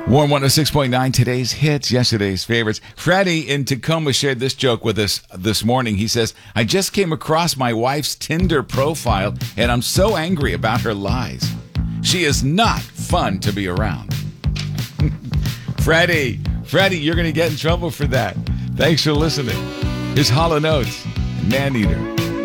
Warm 106.9, today's hits, yesterday's favorites. Freddie in Tacoma shared this joke with us this morning. He says, I just came across my wife's Tinder profile, and I'm so angry about her lies. She is not fun to be around. Freddie, you're going to get in trouble for that. Thanks for listening. Here's Hall & Oates, Man Eater.